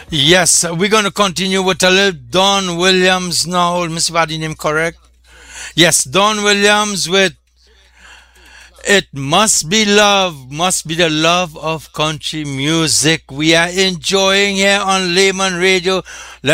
Yes, we're going to continue with a little Don Williams now. Let me see if I had the name correct. Yes, Don Williams with It Must Be Love, must be the love of country music we are enjoying here on Layman Radio.